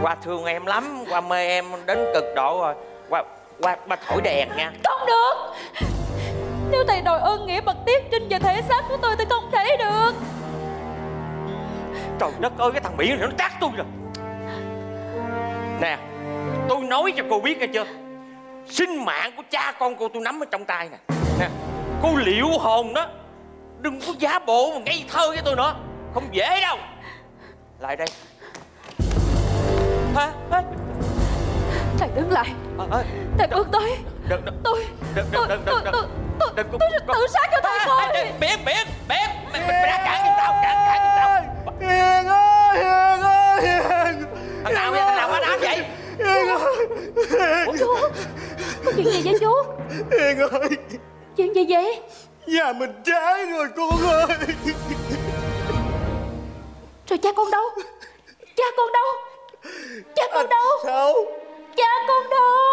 Qua thương em lắm, qua mê em đến cực độ rồi. Qua thổi đèn nha. Không được. Nếu thầy đòi ơn nghĩa bậc tiết trinh và thể xác của tôi không thể được. Trời đất ơi, cái thằng Biển này nó trát tôi rồi. Nè, tôi nói cho cô biết nghe chưa, sinh mạng của cha con cô tôi nắm ở trong tay nè. Nè, cô liệu hồn đó, đừng có giả bộ mà ngây thơ với tôi nữa. Không dễ đâu. Lại đây. Thầy đứng lại. Thầy bước tới. Tôi sẽ tự sát cho thầy thôi. Biển mày đã cản giùm tao, cản giùm tao. Hiền ơi, Hiền ơi, Hiền. Thằng nào quá đám vậy? Hiền ơi, Hiền. Chú, có chuyện gì vậy chú? Hiền ơi, Chuyện gì vậy? nhà mình cháy rồi con ơi. Rồi cha con đâu? Cha con đâu? Cha con đâu? Sao? Cha con đâu?